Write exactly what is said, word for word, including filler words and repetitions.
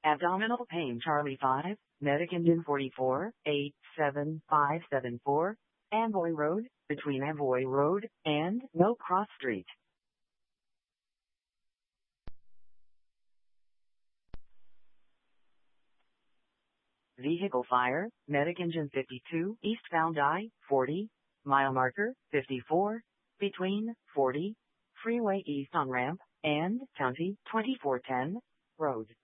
Abdominal pain Charlie five, Medic Engine forty-four, eight seven five seven four, Amboy Road, between Amboy Road and Mill Cross Street. Vehicle fire, Medic Engine fifty-two, eastbound I forty, mile marker fifty-four, between forty, Freeway East on ramp, and County twenty-four ten, road.